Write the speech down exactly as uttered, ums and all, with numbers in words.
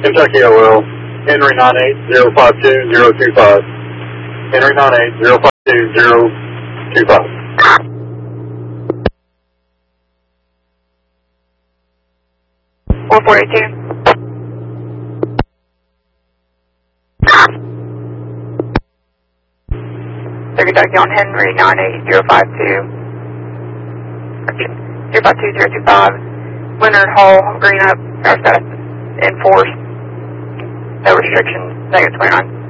Kentucky O L, Henry nine eight zero five two zero two five. Henry nine eight zero five two zero two five. four forty-two. So Kentucky on Henry nine eight zero five two zero five two zero two five. Leonard Hall, green up, our status enforced. No restrictions, negative twenty-nine.